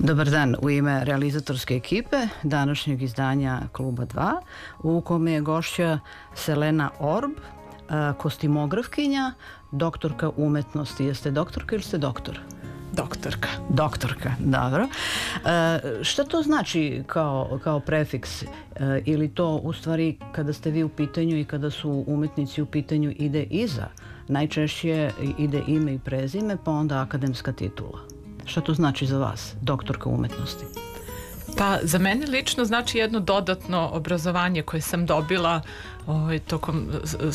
Dobar dan, u ime realizatorske ekipe današnjeg izdanja Kluba 2, u kome je gošća Selena Orb, kostimografkinja, doktorka umetnosti. Jeste doktorka ili ste doktor? Doktorka. Doktorka, dobro. Šta to znači kao prefiks? Ili to u stvari kada ste vi u pitanju i kada su umetnici u pitanju ide iza? Najčešće ide ime i prezime, pa onda akademska titula. Šta to znači za vas, doktorka umetnosti? Pa za mene lično znači jedno dodatno obrazovanje koje sam dobila tokom